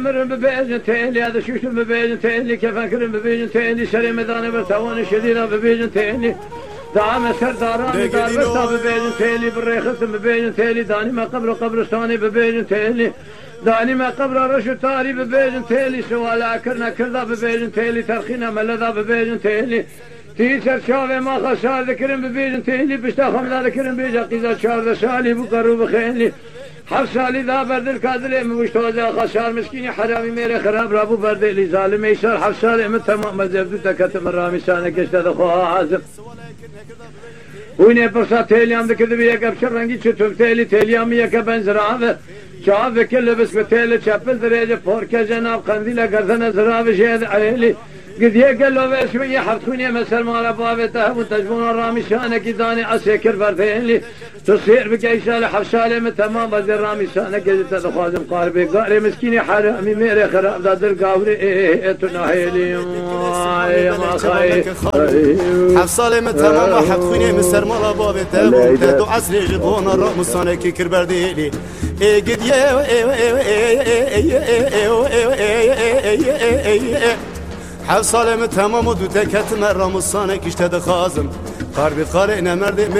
مرن ببيجن تيلي هذا شوشن ببيجن تيلي كيف أكرم ببيجن تيلي شري مداني برتوان شدينا ببيجن تيلي دعم سرداران دار برتا ببيجن تيلي بالريخت ببيجن تيلي داني ما قبر قبرستاني ببيجن تيلي داني ما قبر رشو تاري ببيجن تيلي سوالا كرنا كردا ببيجن تيلي ترخينا ملذا ببيجن تيلي تيسر شافي ما خسار ذكرن ببيجن تيلي بشتا خمدا ذكرن بيجا قيزا شار شالي بقرو بخيلي حفصالي ذا برد الكادلي مشتوزا خسار مسكيني حرامي ميري خراب رابو برد لي ظالم يسار حفصالي من تمام مزبدو تكتم الرامي سانك اشتد خوها عازم ويني برصا تيليام ذكر بيك ابشر رنگي چطور تيليام يك بنزراوه شاف كل بس بتيلي چپل درجه فوركه جناب قنديله گردن زراوه شهد عليلي قد يقل له بشوية حفتوني مسر مال بابته وتجبون الرامي شانك داني اسكر بردينلي تصير بكيسال حفصالي من تمام بدر رامي شانك تدخازم قاربي قاري مسكيني حرامي ميري خراب دادر قاوري تناهيلي يا ما خاي حفصالي من تمام حفتوني مسر مال بابته وتدو عسري جبون الرامي شانك كر بردينلي قد حفصالي من تمام ودو تكت مرام الصانك اشتد خازم قاربي قارئنا مردي